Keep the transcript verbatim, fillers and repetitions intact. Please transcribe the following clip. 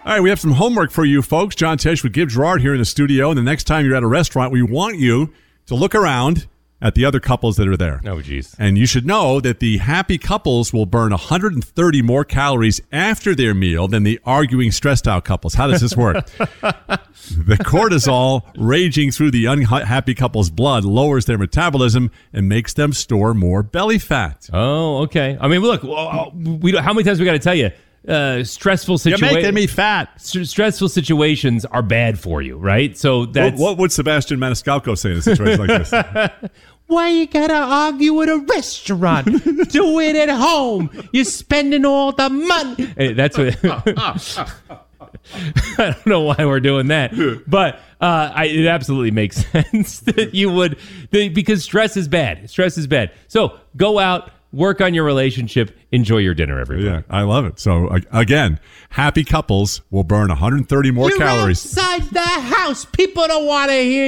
All right, we have some homework for you folks. John Tesh with Give Gerard here in the studio. And the next time you're at a restaurant, we want you to look around at the other couples that are there. Oh, geez. And you should know that the happy couples will burn one hundred thirty more calories after their meal than the arguing, stressed-out couples. How does this work? The cortisol raging through the unhappy couple's blood lowers their metabolism and makes them store more belly fat. Oh, okay. I mean, look, we how many times we got to tell you? Uh, stressful situations. You're making me fat. St- stressful situations are bad for you, right? So that's what, what would Sebastian Maniscalco say in a situation like this? Why you gotta argue at a restaurant? Do it at home. You're spending all the money. Hey, that's what. I don't know why we're doing that, but uh, I, it absolutely makes sense that you would, because stress is bad. Stress is bad. So go out. Work on your relationship. Enjoy your dinner, everybody. Yeah, I love it. So, uh, again, happy couples will burn one hundred thirty more You're calories. Outside the house. People don't want to hear